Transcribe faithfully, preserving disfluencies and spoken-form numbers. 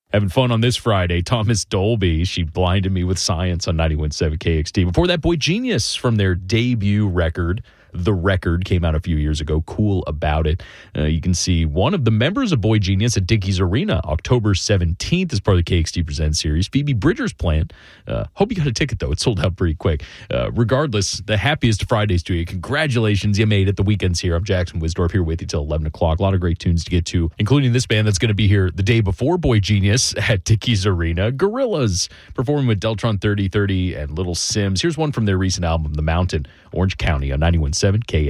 Having fun on this Friday. Thomas Dolby, She Blinded Me with Science on ninety-one point seven K X T. Before that, Boy Genius from their debut record. The Record came out a few years ago. Cool About It. Uh, you can see one of the members of Boy Genius at Dickies Arena October seventeenth as part of the K X T Presents series. Phoebe Bridgers playing. Uh, hope you got a ticket, though. It sold out pretty quick. Uh, regardless, the happiest Fridays to you. Congratulations, you made it. The weekend's here. I'm Jackson Wisdorf here with you till eleven o'clock. A lot of great tunes to get to, including this band that's going to be here the day before Boy Genius at Dickies Arena. Gorillaz performing with Deltron thirty thirty and Little Sims. Here's one from their recent album, The Mountain, Orange County on ninety-one point seven K